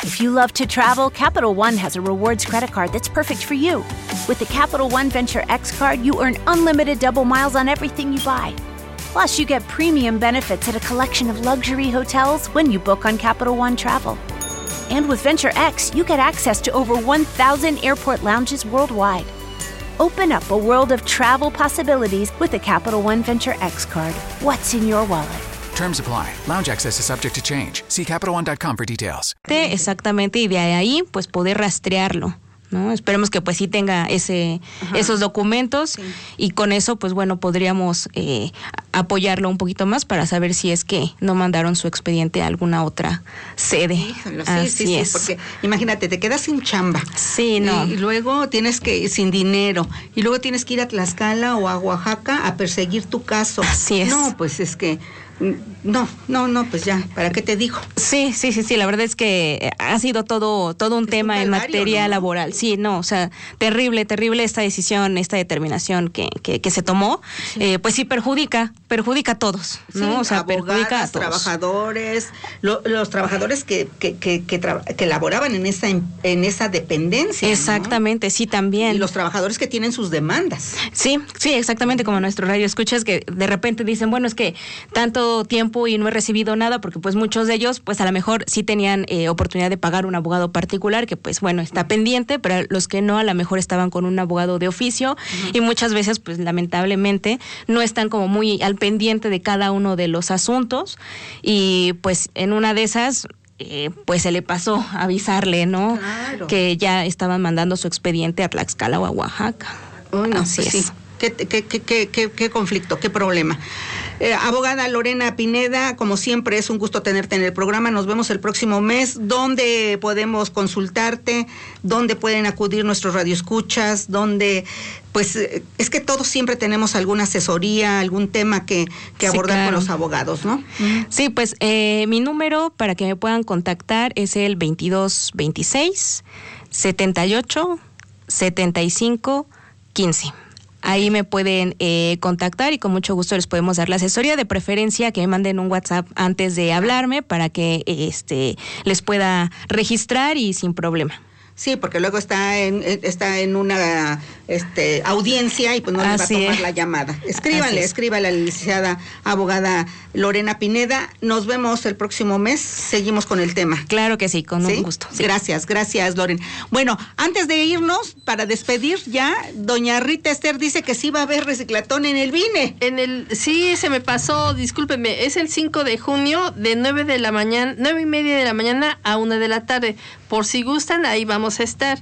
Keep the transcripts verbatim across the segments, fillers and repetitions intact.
If you love to travel, Capital One has a rewards credit card that's perfect for you. With the Capital One Venture X card, you earn unlimited double miles on everything you buy. Plus, you get premium benefits at a collection of luxury hotels when you book on Capital One Travel. And with Venture X, you get access to over one thousand airport lounges worldwide. Open up a world of travel possibilities with the Capital One Venture X card. What's in your wallet? Terms apply. Lounge access is subject to change. See Capital One dot com for details. Exactamente, y de ahí pues poder rastrearlo, ¿no? Esperemos que pues sí tenga ese Ajá. esos documentos sí. y con eso pues bueno podríamos eh, apoyarlo un poquito más para saber si es que no mandaron su expediente a alguna otra sede. Híjalo, sí, Así sí, es. sí, porque imagínate, te quedas sin chamba. Sí, no. Y, y luego tienes que ir sin dinero y luego tienes que ir a Tlaxcala o a Oaxaca a perseguir tu caso. Así es. No, pues es que No, no, no, pues ya, ¿para qué te digo? Sí, sí, sí, sí, la verdad es que ha sido todo todo un es tema un calvario, en materia ¿no? laboral. Sí, no, o sea, terrible, terrible esta decisión, esta determinación que, que, que se tomó, sí. Eh, pues sí perjudica, perjudica a todos, ¿no? Sí, o sea, abogadas, perjudica a todos. Trabajadores, lo, los trabajadores que que que que, tra- que laboraban en esa en esa dependencia. Exactamente, ¿no? Sí, también. Y los trabajadores que tienen sus demandas. Sí, sí, exactamente, como nuestro radio escuchas que de repente dicen, bueno, es que tanto tiempo y no he recibido nada, porque pues muchos de ellos pues a lo mejor sí tenían eh, oportunidad de pagar un abogado particular que pues bueno está pendiente, pero los que no a lo mejor estaban con un abogado de oficio uh-huh. y muchas veces pues lamentablemente no están como muy al pendiente de cada uno de los asuntos y pues en una de esas Eh, pues se le pasó avisarle, ¿no? Claro. Que ya estaban mandando su expediente a Tlaxcala o a Oaxaca. Uy, no, Así pues es. Sí. ¿Qué, qué, qué, qué, qué, qué conflicto, qué problema? Eh, abogada Lorena Pineda, como siempre es un gusto tenerte en el programa. Nos vemos el próximo mes. ¿Dónde podemos consultarte? ¿Dónde pueden acudir nuestros radioescuchas? ¿Dónde? Pues eh, es que todos siempre tenemos alguna asesoría, algún tema que, que sí, abordar claro. con los abogados, ¿no? Sí, pues eh, mi número para que me puedan contactar es el veintidós veintiséis setenta y ocho setenta y cinco quince. Ahí me pueden eh, contactar y con mucho gusto les podemos dar la asesoría, de preferencia que me manden un WhatsApp antes de hablarme para que este les pueda registrar y sin problema. Sí, porque luego está en está en una este audiencia y pues no le va a tomar es. la llamada. Escríbanle, escríbale a la licenciada abogada Lorena Pineda. Nos vemos el próximo mes. Seguimos con el tema. Claro que sí, con ¿Sí? un gusto. Sí. Gracias, gracias, Loren. Bueno, antes de irnos, para despedir ya, doña Rita Esther dice que sí va a haber reciclatón en el Vine. En el, sí, se me pasó, discúlpeme, es el cinco de junio de nueve de la mañana, nueve y media de la mañana a una de la tarde. Por si gustan, ahí vamos a estar.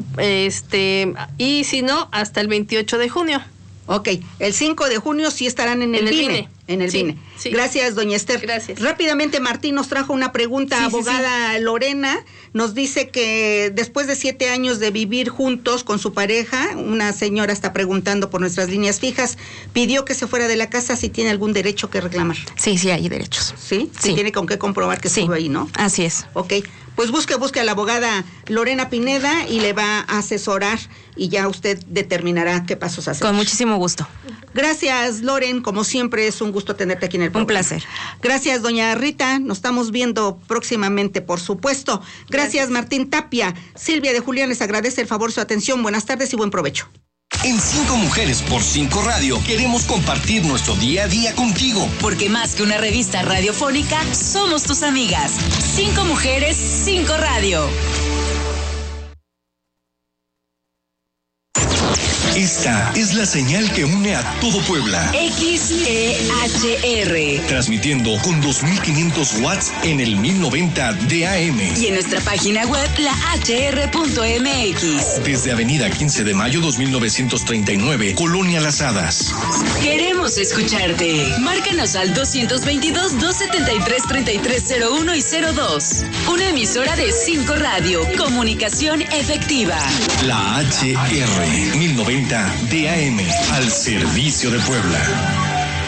Este, y si no, hasta el veintiocho de junio. Ok, el cinco de junio sí estarán en el, en el Vine. Vine. En el sí, Vine. Sí. Gracias, doña Esther. Gracias. Rápidamente, Martín nos trajo una pregunta. Sí, abogada sí, sí. Lorena nos dice que después de siete años de vivir juntos con su pareja, una señora está preguntando por nuestras líneas fijas, pidió que se fuera de la casa, si tiene algún derecho que reclamar. Sí, sí, hay derechos. ¿Sí? Sí. Tiene con qué comprobar que sí. estuvo ahí, ¿no? Así es. Ok. Pues busque, busque a la abogada Lorena Pineda y le va a asesorar y ya usted determinará qué pasos hacer. Con muchísimo gusto. Gracias, Loren. Como siempre, es un gusto tenerte aquí en el programa. Un placer. Gracias, doña Rita. Nos estamos viendo próximamente, por supuesto. Gracias, Gracias. Martín Tapia. Silvia de Julián les agradece el favor su atención. Buenas tardes y buen provecho. En Cinco Mujeres por Cinco Radio queremos compartir nuestro día a día contigo. Porque más que una revista radiofónica, somos tus amigas. Cinco Mujeres, Cinco Radio. Esta es la señal que une a todo Puebla. X E H R. Transmitiendo con dos mil quinientos watts en el mil noventa de A M. Y en nuestra página web, la h r punto m x. Desde Avenida quince de mayo dos mil novecientos treinta y nueve, Colonia Las Hadas. Queremos escucharte. Márcanos al dos veintidós, dos setenta y tres, treinta y tres cero uno y cero dos. Una emisora de Cinco Radio. Comunicación efectiva. La H R mil noventa de A M al servicio de Puebla.